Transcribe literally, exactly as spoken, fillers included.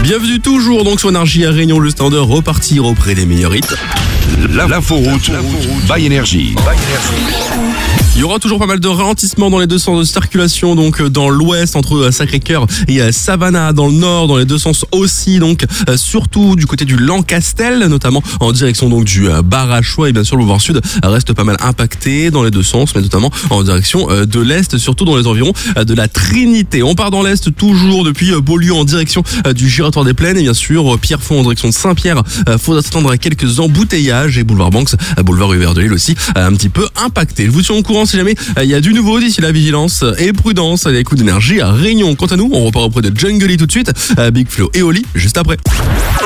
Bienvenue toujours donc sur Énergie à Réunion, le stand repartir auprès des meilleurs hits. L'inforoute by Énergie. Il y aura toujours pas mal de ralentissements dans les deux sens de circulation, donc dans l'ouest entre Sacré-Cœur et Savannah, dans le nord dans les deux sens aussi, donc surtout du côté du Lancastel, notamment en direction donc du Barachois, et bien sûr le boulevard sud reste pas mal impacté dans les deux sens, mais notamment en direction de l'est, surtout dans les environs de la Trinité. On part dans l'est toujours depuis Beaulieu en direction du Giratoire des Plaines, et bien sûr Pierrefonds en direction de Saint-Pierre, faut attendre quelques embouteillages, et boulevard Banks, boulevard Hubert de Lille aussi un petit peu impacté. Je vous tiens au courant si jamais il y a du nouveau. D'ici la vigilance et prudence à l'écoute d'Énergie à Réunion. Quant à nous, on repart auprès de Jungle tout de suite, Big Flo et Oli juste après.